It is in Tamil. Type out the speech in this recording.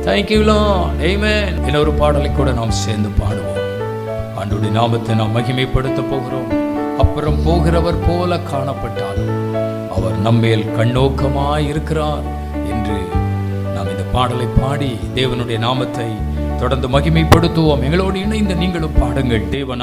Thank you Lord. Amen. இன்னொரு பாடலை கூட நாம் சேர்ந்து பாடுவோம். ஆண்டவருடைய நாமத்தை நாம் மகிமைப்படுத்த போகிறோம். அப்புறம் போகிறவர் போல காணப்பட்டாலும் அவர் நம்மேல் கண்ணோக்கமாய் இருக்கிறார் என்று நாம் இந்த பாடலை பாடி தேவனுடைய நாமத்தை தொடர்ந்து மகிமைப்படுத்துவோம். எங்களோடு இணைந்து நீங்களும் பாடுங்கள். தேவன்